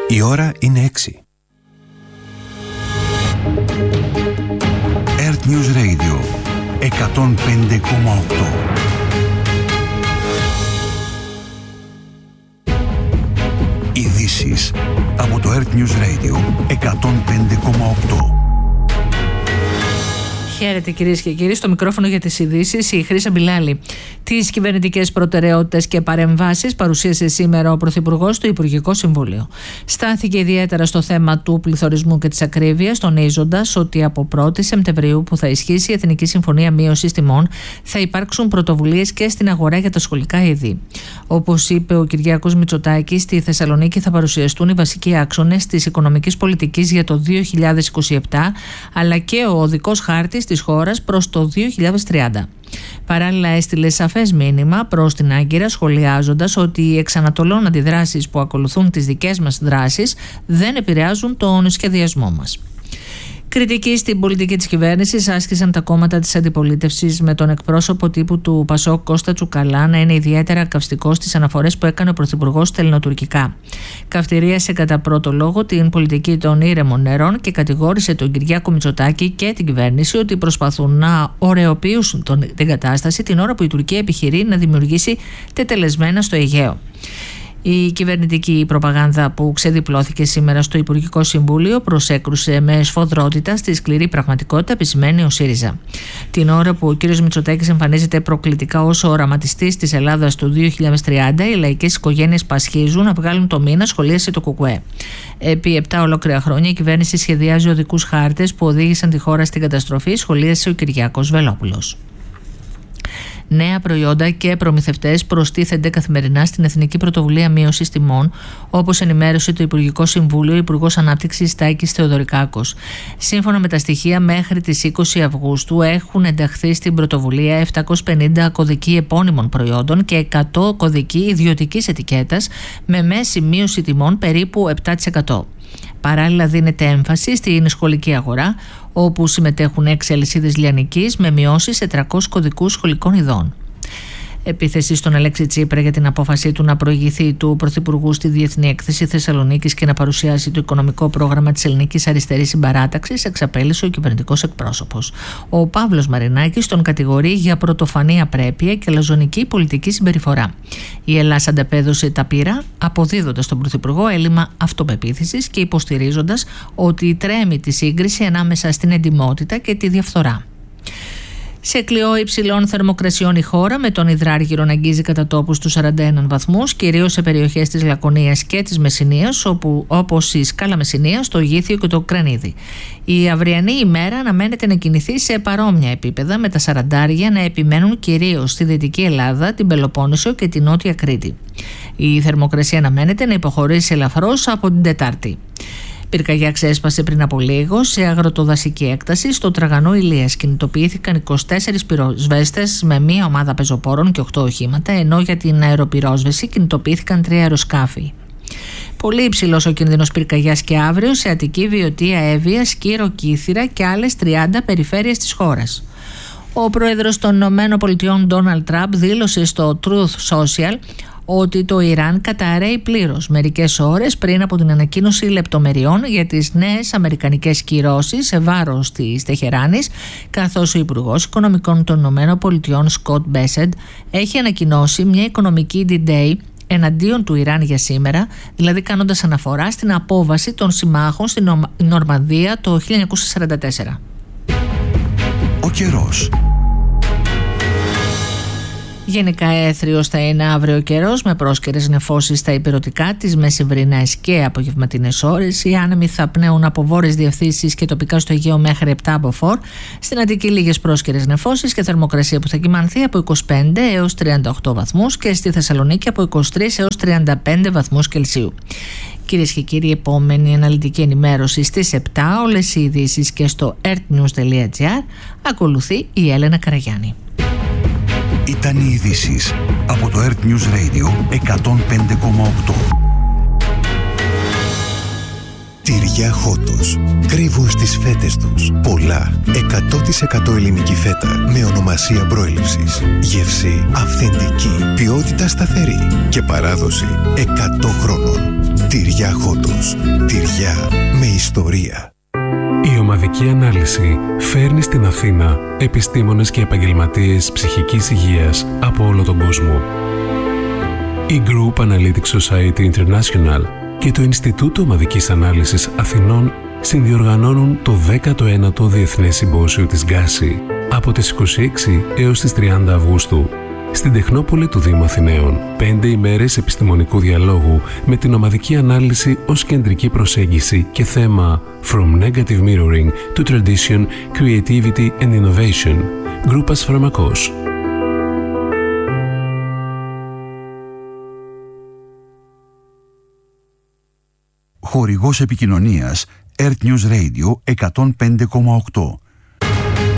Η ώρα είναι 6. Earth News Radio 105,8. Ειδήσεις από το Earth News Radio 105,8. Χαίρετε κυρίες και κύριοι, στο μικρόφωνο για τις ειδήσεις η Χρύσα Μπιλάλη. Τις κυβερνητικές προτεραιότητες και παρεμβάσεις παρουσίασε σήμερα ο Πρωθυπουργός στο Υπουργικό Συμβούλιο. Στάθηκε ιδιαίτερα στο θέμα του πληθωρισμού και της ακρίβειας, τονίζοντας ότι από 1η Σεπτεμβρίου που θα ισχύσει η Εθνική Συμφωνία Μείωσης Τιμών θα υπάρξουν πρωτοβουλίες και στην αγορά για τα σχολικά είδη. Όπως είπε ο Κυριάκος Μητσοτάκης, στη Θεσσαλονίκη θα παρουσιαστούν οι βασικοί άξονες της οικονομικής πολιτικής για το 2027, αλλά και ο οδικός χάρτης της χώρας προς το 2030. Παράλληλα έστειλε σαφές μήνυμα προς την Άγκυρα, σχολιάζοντας ότι οι εξανατολών αντιδράσεις που ακολουθούν τις δικές μας δράσεις δεν επηρεάζουν τον σχεδιασμό μας. Κριτική στην πολιτική της κυβέρνησης άσκησαν τα κόμματα της αντιπολίτευσης, με τον εκπρόσωπο τύπου του ΠΑΣΟΚ Κώστα Τσουκαλά να είναι ιδιαίτερα καυστικός στις αναφορές που έκανε ο Πρωθυπουργός στα ελληνοτουρκικά. Καυτηρίασε κατά πρώτο λόγο την πολιτική των ήρεμων νερών και κατηγόρησε τον Κυριάκο Μητσοτάκη και την κυβέρνηση ότι προσπαθούν να ωρεοποιήσουν την κατάσταση την ώρα που η Τουρκία επιχειρεί να δημιουργήσει τετελεσμένα στο Αιγαίο. Η κυβερνητική προπαγάνδα που ξεδιπλώθηκε σήμερα στο Υπουργικό Συμβούλιο προσέκρουσε με σφοδρότητα στη σκληρή πραγματικότητα, επισημαίνει ο ΣΥΡΙΖΑ. Την ώρα που ο κ. Μητσοτάκης εμφανίζεται προκλητικά ως ο οραματιστής της Ελλάδας του 2030, οι λαϊκές οικογένειες πασχίζουν να βγάλουν το μήνα, σχολίασε το ΚΚΕ. Επί 7 ολόκληρα χρόνια η κυβέρνηση σχεδιάζει οδικούς χάρτες που οδήγησαν τη χώρα στην καταστροφή, σχολίασε ο Κυριάκος Βελόπουλος. Νέα προϊόντα και προμηθευτές προστίθενται καθημερινά στην Εθνική Πρωτοβουλία Μείωσης Τιμών, όπως ενημέρωσε το Υπουργικό Συμβούλιο, Υπουργός Ανάπτυξης Τάκης Θεοδωρικάκος. Σύμφωνα με τα στοιχεία, μέχρι τις 20 Αυγούστου έχουν ενταχθεί στην πρωτοβουλία 750 κωδικοί επώνυμων προϊόντων και 100 κωδικοί ιδιωτικής ετικέτας, με μέση μείωση τιμών περίπου 7%. Παράλληλα δίνεται έμφαση στην σχολική αγορά, όπου συμμετέχουν 6 αλυσίδες λιανικής με μειώσεις σε 300 κωδικούς σχολικών ειδών. Επίθεση στον Αλέξη Τσίπρα για την απόφασή του να προηγηθεί του Πρωθυπουργού στη Διεθνή Έκθεση Θεσσαλονίκης και να παρουσιάσει το οικονομικό πρόγραμμα της Ελληνικής Αριστερής Συμπαράταξης, εξαπέλυσε ο κυβερνητικός εκπρόσωπος. Ο Παύλος Μαρινάκης τον κατηγορεί για πρωτοφανή απρέπεια και λαζονική πολιτική συμπεριφορά. Η Ελλάδα ανταπέδωσε τα πείρα, αποδίδοντας στον Πρωθυπουργό έλλειμμα αυτοπεποίθησης και υποστηρίζοντας ότι τρέμει τη σύγκριση ανάμεσα στην εντιμότητα και τη διαφθορά. Σε κλειό υψηλών θερμοκρασιών η χώρα, με τον υδράργυρο να αγγίζει κατά τόπους τους 41 βαθμούς, κυρίως σε περιοχές της Λακωνίας και της Μεσσηνίας, όπως η Σκάλα Μεσσηνίας, το Γήθιο και το Κρανίδι. Η αυριανή ημέρα αναμένεται να κινηθεί σε παρόμοια επίπεδα, με τα 40 να επιμένουν κυρίως στη Δυτική Ελλάδα, την Πελοπόννησο και την Νότια Κρήτη. Η θερμοκρασία αναμένεται να υποχωρήσει ελαφρώς από την Τετάρτη. Πυρκαγιά ξέσπασε πριν από λίγο σε αγροτοδασική έκταση στο Τραγανό Ηλίας. Κινητοποιήθηκαν 24 πυροσβέστες με μία ομάδα πεζοπόρων και 8 οχήματα, ενώ για την αεροπυρόσβεση κινητοποιήθηκαν 3 αεροσκάφη. Πολύ υψηλός ο κίνδυνος πυρκαγιάς και αύριο σε Αττική, Βιωτία, Εύβοια, Σκύρο, Κύθυρα και άλλες 30 περιφέρειες της χώρας. Ο πρόεδρος των ΗΠΑ, Ντόναλντ Τραμπ, δήλωσε στο Truth Social ότι το Ιράν καταρρέει πλήρως, μερικές ώρες πριν από την ανακοίνωση λεπτομεριών για τις νέες αμερικανικές κυρώσεις σε βάρος της Τεχεράνης, καθώς ο Υπουργός Οικονομικών των ΗΠΑ, Σκοτ Μπέσεντ, έχει ανακοινώσει μια οικονομική D-Day εναντίον του Ιράν για σήμερα, δηλαδή κάνοντας αναφορά στην απόβαση των συμμάχων στην Νορμανδία το 1944. Ο καιρός. Γενικά έθριος θα είναι αύριο ο καιρός, με πρόσκαιρες νεφώσεις στα ηπειρωτικά, τις μεσημβρινές και απογευματινές ώρες. Οι άνεμοι θα πνέουν από βόρειες διευθύνσεις και τοπικά στο Αιγαίο μέχρι 7 από φορ. Στην Αττική λίγες πρόσκαιρες νεφώσεις και θερμοκρασία που θα κυμανθεί από 25 έως 38 βαθμούς και στη Θεσσαλονίκη από 23 έως 35 βαθμούς Κελσίου. Κυρίες και κύριοι, επόμενη αναλυτική ενημέρωση στις 7, όλες οι ειδήσεις και στο earthnews.gr. Ακολουθεί η Έλενα Καραγιάννη. Ήταν οι ειδήσεις από το Earth News Radio 105,8. Τυριά Χότος. Κρύβουν στις φέτες τους πολλά 100% ελληνική φέτα με ονομασία προέλευσης. Γεύση αυθεντική, ποιότητα σταθερή και παράδοση 100 χρόνων. Τυριά Χότος. Τυριά με ιστορία. Η ομαδική ανάλυση φέρνει στην Αθήνα επιστήμονες και επαγγελματίες ψυχικής υγείας από όλο τον κόσμο. Η Group Analytics Society International και το Ινστιτούτο Ομαδικής Ανάλυσης Αθηνών συνδιοργανώνουν το 19ο Διεθνές Συμπόσιο της Γκάση από τις 26 έως τις 30 Αυγούστου στην Τεχνόπολη του Δήμου Αθηναίων. 5 ημέρες επιστημονικού διαλόγου με την ομαδική ανάλυση ως κεντρική προσέγγιση και θέμα From Negative Mirroring to Tradition, Creativity and Innovation. Γκρούπας Φαρμακός. Χορηγός επικοινωνίας Earth News Radio 105,8.